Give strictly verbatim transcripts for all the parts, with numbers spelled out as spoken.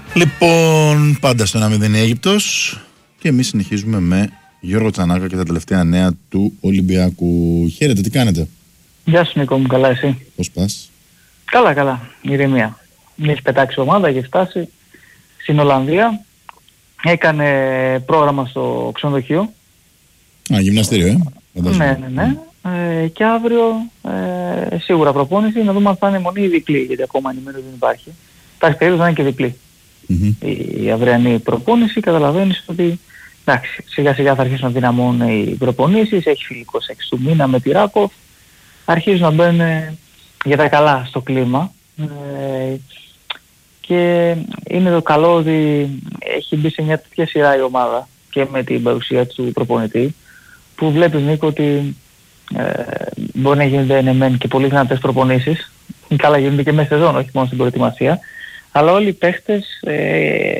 Λοιπόν, πάντα στο ένα μηδέν η Αίγυπτος και εμείς συνεχίζουμε με Γιώργο Τσανάκα και τα τελευταία νέα του Ολυμπιακού. Χαίρετε, τι κάνετε? Γεια σου Νίκο μου, καλά εσύ? Πώς πας? Καλά, καλά, ηρεμία. Έχει πετάξει ομάδα, έχει φτάσει στην Ολλανδία. Έκανε πρόγραμμα στο ξενοδοχείο. Α, γυμναστήριο, ε. Φαντάζομαι. Ναι, ναι, ναι. Ε, και αύριο ε, σίγουρα προπόνηση, να δούμε αν θα είναι μονή ή διπλή, γιατί ακόμα ενημέρωση δεν υπάρχει. Υπάρχει περίπτωση να είναι και διπλή. Mm-hmm. Η, η αυριανή προπόνηση, καταλαβαίνεις ότι εντάξει, σιγά σιγά θα αρχίσουν να δυναμώνουν οι προπονήσεις, έχει φιλικός έξι του μήνα με τη Ράκοφ, αρχίζουν να μπαίνουν για τα καλά στο κλίμα. Ε, και είναι το καλό ότι έχει μπει σε μια τέτοια σειρά η ομάδα και με την παρουσία του προπονητή, που βλέπεις Νίκο ότι ε, μπορεί να γίνονται ναι μεν και πολύ δυνατές προπονήσεις, καλά γίνονται και μέσα σεζόν, όχι μόνο στην προετοιμασία, αλλά όλοι οι παίχτες, ε,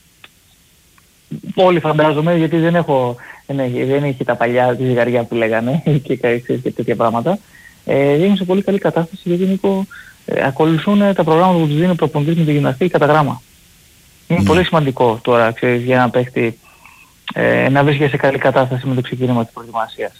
όλοι φαντάζομαι, γιατί δεν έχω, δεν έχει, δεν έχει τα παλιά τη ζυγαριά που λέγανε και, και τέτοια πράγματα, ε, είναι σε πολύ καλή κατάσταση, γιατί Νίκο, ε, ακολουθούν τα προγράμματα που τους δίνει ο προπονητής με τη γυμναστή κατά γράμμα. Είναι mm. πολύ σημαντικό τώρα, ξέρεις, για ένα παίχτη ε, να βρίσκεται σε καλή κατάσταση με το ξεκίνημα της προετοιμασίας.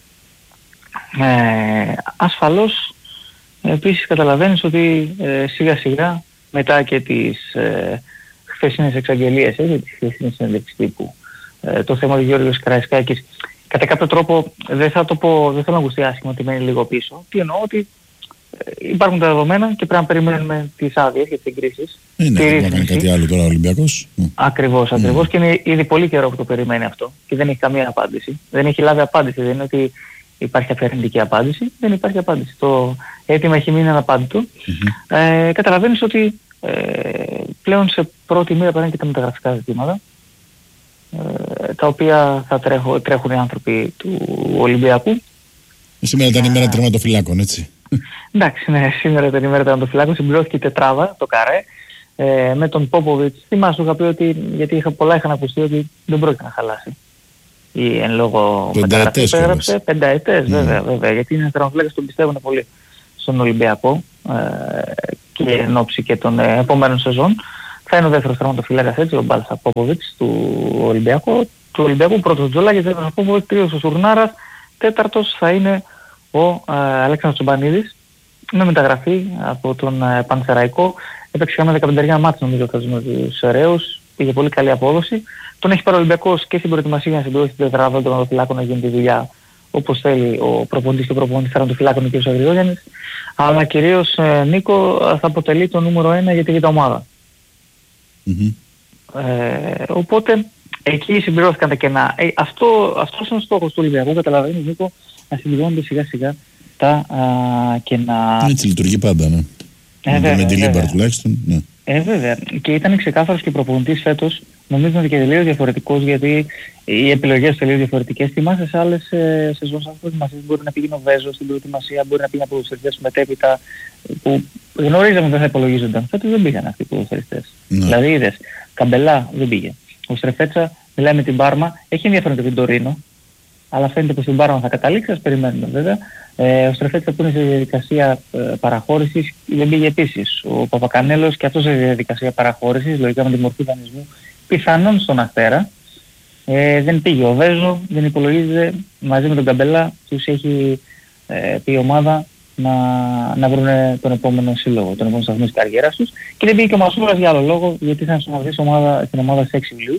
Ε, ασφαλώς, επίσης καταλαβαίνεις ότι ε, σιγά σιγά μετά και τις ε, χθεσινές εξαγγελίες, ε, τις χθεσινές συνέντευξεις τύπου, ε, το θέμα του Γιώργος Καραϊσκάκης, κατά κάποιο τρόπο δεν θα το πω, δεν θέλω να ακουστεί άσχημα ότι μένει λίγο πίσω. Τι εννοώ, ότι ε, υπάρχουν τα δεδομένα και πρέπει να περιμένουμε τις άδειες και τις εγκρίσεις. Είναι, δεν θα κάνει κάτι άλλο τώρα ο Ολυμπιακός. Ακριβώς, ακριβώς. Mm. Και είναι ήδη πολύ καιρό που το περιμένει αυτό και δεν έχει καμία απάντηση. Δεν έχει λάβει απάντηση, δεν είναι ότι υπάρχει αφαιρετική απάντηση, δεν υπάρχει απάντηση. Το αίτημα έχει μείνει αναπάντητο. Mm-hmm. Ε, καταλαβαίνεις ότι ε, πλέον σε πρώτη μοίρα πέραν και τα μεταγραφικά ζητήματα, ε, τα οποία θα τρέχω, τρέχουν οι άνθρωποι του Ολυμπιακού. Σήμερα ήταν η μέρα τερματοφυλάκων, έτσι. Εντάξει, ναι, σήμερα ήταν η μέρα τερματοφυλάκων, συμπληρώθηκε η τετράδα, το καρέ, ε, με τον Πόποβιτς. Θυμάσαι, είχα πει ότι, γιατί είχα, πολλά είχαν ακουστεί ότι δεν πρόκειται να χαλάσει. Ή εν λόγω μεταγραφής έγραψε, πενταετές, mm. βέβαια, βέβαια, γιατί είναι τερματοφυλάκες που τον πιστεύουν πολύ στον Ολυμπιακό ε, και εν ώψη και των ε, επόμενων σεζόν. Θα είναι ο δεύτερος τερματοφυλάκας, έτσι, ο Μπάλσα Πόποβιτς του Ολυμπιακού. Του Ολυμπιακού πρώτος Τζολάκης, δεύτερος Πόποβιτς, τρίτος ο Σουρνάρας, τέταρτος θα είναι ο ε, Αλέξανδρος Τσομπανίδης, με μεταγραφή από τον ε, Πανσεραϊκό. Έπαιξε με δεκαπέντε μάτς νομίζω με τους Ρέους, πήγε πολύ καλή απόδοση. Τον έχει πάρει ο Ολυμπιακός και στην προετοιμασία για να συμπληρώσει την τετράδα των τερματοφυλάκων, να γίνει τη δουλειά όπως θέλει ο προπονητής και ο προπονητής τερματοφυλάκων, ο κ. Αγριόγιαννης. Αλλά κυρίως ε, Νίκο θα αποτελεί το νούμερο ένα για τη β' ομάδα. Mm-hmm. Ε, οπότε εκεί συμπληρώθηκαν τα κενά. Ε, αυτό, αυτός είναι ο στόχος του Ολυμπιακού, καταλαβαίνεις Νίκο, να συμπληρώνονται σιγά σιγά τα α, κενά. Έτσι λειτουργεί πάντα, ναι. Ε, με, με τη Λίμπαρ τουλάχιστον, ναι. Ε, βέβαια. Και ήταν ξεκάθαρος και προπονητής φέτος, νομίζω ότι και τελείως διαφορετικός, γιατί οι επιλογές τελείως διαφορετικές. Θυμάσαι σε άλλες ε, σεζόν αυτές προετοιμασίες μπορεί να πήγαινε ο Βέζος στην προετοιμασία, μπορεί να πήγαινε από ποδοσφαιριστές μετέπειτα που γνωρίζαμε ότι δεν θα υπολογίζονταν. Φέτος δεν πήγαν αυτοί οι ποδοσφαιριστές. Ναι. Δηλαδή είδες, Καμπελά δεν πήγε. Ο Στρεφέτσα, μιλάει με την Πάρμα, έχει ενδιαφέρον την Τωρίνο, αλλά φαίνεται πως την Πάρμα θα καταλήξει, ας περιμένουμε βέβαια. Ε, ο Στρεφέτσα που είναι σε διαδικασία ε, παραχώρησης δεν πήγε επίσης. Ο Παπακανέλος και αυτός σε διαδικασία παραχώρησης, λογικά με τη μορφή δανεισμού, πιθανόν στον Αστέρα. Ε, δεν πήγε ο Βέζο, δεν υπολογίζεται, μαζί με τον Καμπελά τους έχει ε, πει η ομάδα να, να βρουν τον επόμενο σύλλογο, τον επόμενο σταθμό της καριέρας τους. Και δεν πήγε και ο Μασούρας για άλλο λόγο, γιατί θα ενσωματωθεί ομάδα, στην ομάδα στις έξι Ιουλίου.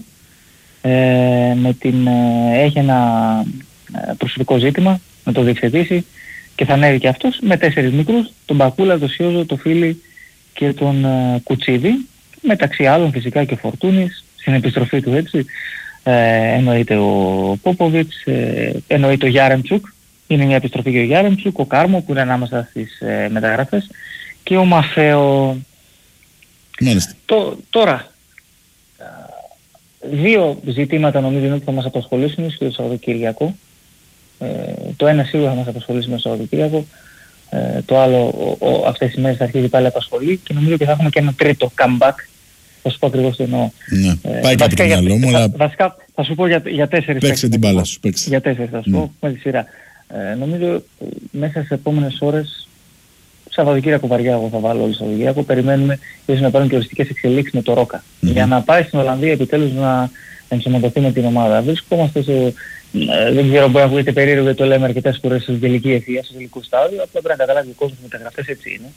Ε, με την, ε, έχει ένα ε, προσωπικό ζήτημα να το διεξετήσει και θα ανέβει και αυτός με τέσσερις μικρούς, τον Μπακούλα, τον Σιόζο, τον Φίλη και τον ε, Κουτσίδη, μεταξύ άλλων φυσικά και ο Φορτούνης, στην επιστροφή του έτσι, ε, εννοείται ο Πόποβιτς, ε, εννοείται ο Γιάρεμτσουκ, είναι μια επιστροφή και ο Γιάρεμτσουκ, ο Κάρμο που είναι ανάμεσα στις ε, μεταγραφές και ο Μαφέο. Το, τώρα, δύο ζητήματα νομίζω είναι που θα μας απασχολήσουν στο Σαββατοκύριακο. Ε, το ένα σίγουρα θα μας απασχολήσει με το Σαββατοκύριακο. Ε, το άλλο ο, ο, αυτές τις μέρες θα αρχίσει πάλι απασχολεί και νομίζω ότι θα έχουμε και ένα τρίτο comeback. Θα σου πω ακριβώς τι εννοώ. Ναι. Ε, πάει κάτι από το μυαλό μου, αλλά... Βασικά θα σου πω για, για τέσσερις. Παίξε την μπάλα σου. Παίξε. Για τέσσερις θα σου ναι. πω με τη σειρά. Ε, νομίζω μέσα στις επόμενες ώρες, Σαββατοκύριακο βαριά εγώ θα βάλω όλο το Σαββατοκύριακο. Περιμένουμε ίσως να πάρουν και οριστικές εξελίξεις με το Ρόκα. Mm-hmm. Για να πάει στην Ολλανδία επιτέλους να ενσωματωθεί με την ομάδα. Βρισκόμαστε σε... Ε, δεν ξέρω, μπορεί να ακούγεται περίεργο γιατί το λέμε αρκετές φορές στην τελική ευθεία, στο τελικό στάδιο. Απλά πρέπει να καταλάβει ο κόσμος μεταγραφές έτσι είναι.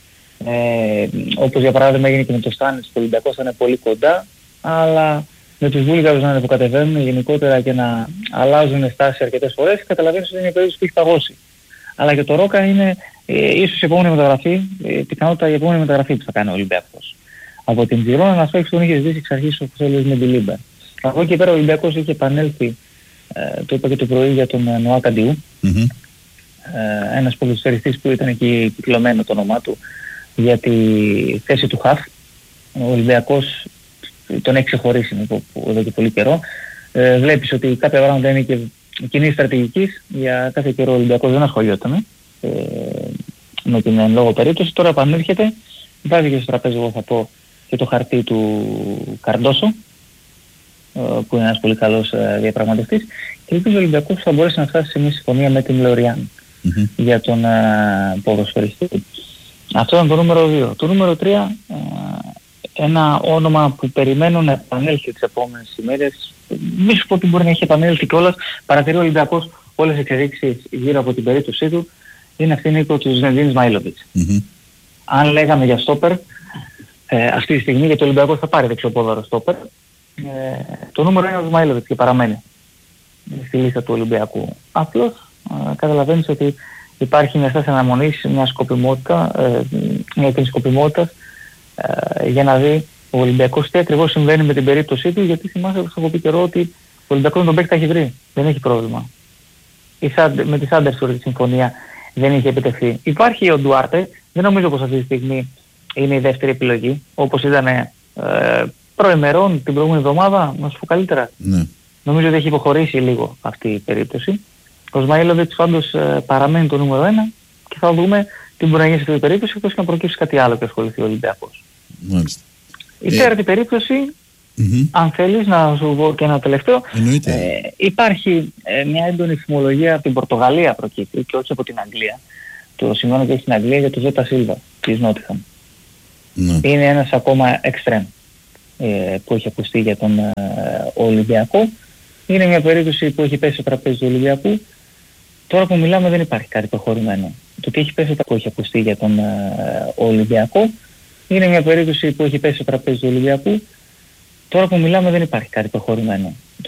Ε, όπως για παράδειγμα έγινε και με το Στάνιτς, το Ολυμπιακός θα είναι πολύ κοντά, αλλά με τους Βούλγαρους να ανεβοκατεβαίνουν γενικότερα και να αλλάζουν στάσεις αρκετές φορές, καταλαβαίνεις ότι είναι η περίπτωση που έχει παγώσει. Αλλά και το Ρόκα είναι ε, ίσως η επόμενη μεταγραφή, ε, πιθανότατα η επόμενη μεταγραφή που θα κάνει ο Ολυμπιακός. Από την Τζιρόνα να σπέξει τον είχε ζητήσει εξ αρχής όπως έλεγες με την Λίμπερ. Από εκεί πέρα ο Ολυμπιακός είχε επανέλθει, ε, το είπα και το πρωί για τον ε, Νοά Καντιού, mm-hmm. ε, ένας ποδοσφαιριστής που ήταν εκεί κυκλωμένο το όνομά του για τη θέση του Χαφ. Ο Ολυμπιακός τον έχει ξεχωρίσει εδώ και πολύ καιρό. Ε, βλέπεις ότι κάποια πράγματα είναι και κοινή στρατηγικής. Για κάθε καιρό ο Ολυμπιακός δεν ασχολιόταν ε, με την εν λόγω περίπτωση. Τώρα επανέρχεται, βάζει και στο τραπέζι, εγώ θα πω, και το χαρτί του Καρντόσο, ε, που είναι ένας πολύ καλός ε, διαπραγματευτής. Και ελπίζω ο Ολυμπιακός θα μπορέσει να φτάσει σε μια συμφωνία με την Λεωριάν mm-hmm. για τον ε, ποδοσφαιριστή. Αυτό ήταν το νούμερο δύο. Το νούμερο τρία, ε, ένα όνομα που περιμένω να επανέλθει τις επόμενες ημέρες. Μη σου πω ότι μπορεί να έχει επανέλθει κιόλας. Παρατηρεί ο Ολυμπιακός όλες τις εξελίξεις γύρω από την περίπτωσή του. Είναι αυτή η νίκο του Ζνεντίν Σμάιλοβιτς. Mm-hmm. Αν λέγαμε για στόπερ, ε, αυτή τη στιγμή, γιατί ο Ολυμπιακός θα πάρει δεξιοπόδαρο στόπερ, ε, το νούμερο είναι ο Σμάιλοβιτς και παραμένει στη λίστα του Ολυμπιακού. Απλώς ε, καταλαβαίνεις ότι υπάρχει μια στάση αναμονής, μια σκοπιμότητα, ε, μια την σκοπιμότητα ε, για να δει ο Ολυμπιακός τι ακριβώς συμβαίνει με την περίπτωσή του, γιατί θυμάσαι όπως έχω πει καιρό ότι ο Ολυμπιακός τον παίκτη τα έχει βρει, δεν έχει πρόβλημα. Η Σάντε, με τη Σάντερσορ τη συμφωνία δεν είχε επιτευχθεί. Υπάρχει ο Ντουάρτε, δεν νομίζω πως αυτή τη στιγμή είναι η δεύτερη επιλογή, όπως ήταν ε, προημερών την προηγούμενη εβδομάδα, να σου πω καλύτερα. Ναι. Νομίζω ότι έχει υποχωρήσει λίγο αυτή η περίπτωση. Ο Σμάιλοβιτς πάντως ε, παραμένει το νούμερο ένα και θα δούμε τι μπορεί να γίνει σε αυτή την περίπτωση, εκτός και να προκύψει κάτι άλλο και ασχοληθεί ο Ολυμπιακός. Μάλιστα. Η τέταρτη ε... περίπτωση, mm-hmm. αν θέλεις να σου πω και ένα τελευταίο, ε, υπάρχει ε, μια έντονη φημολογία από την Πορτογαλία προκύπτει και όχι από την Αγγλία. Το σημαίνω και στην Αγγλία για τον Ζώτα Σίλβα της Νότιχαμ. Mm. Είναι ένας ακόμα εξτρέμ ε, που έχει ακουστεί για τον ε, Ολυμπιακό. Είναι μια περίπτωση που έχει πέσει στο τραπέζι του Ολυμπιακού. Τώρα που μιλάμε δεν υπάρχει κάτι προχωρημένο. Το τι έχει πέσει που έχει ακουστεί για τον ε, Ολυμπιακό είναι μια περίπτωση που έχει πέσει στο τραπέζι του Ολυμπιακού. Τώρα που μιλάμε δεν υπάρχει κάτι προχωρημένο.